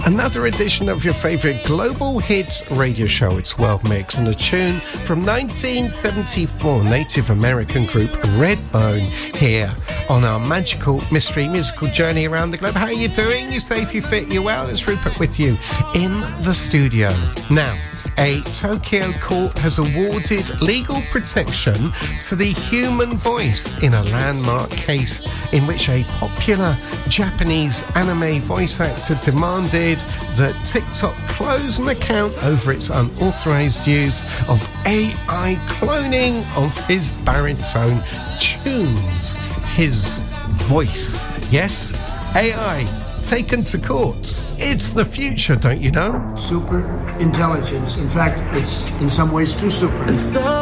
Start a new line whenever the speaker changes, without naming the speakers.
Another edition of your favourite global hits radio show. It's World Mix, and a tune from 1974 Native American group Redbone here on our magical mystery musical journey around the globe. How are you doing? You safe, you fit, you well? It's Rupert with you in the studio. Now, a Tokyo court has awarded legal protection to the human voice in a landmark case in which a popular Japanese anime voice actor demanded that TikTok close an account over its unauthorized use of AI cloning of his baritone tunes. His voice. Yes, AI taken to court. It's the future, don't you know?
Super intelligence. In fact, it's in some ways too super.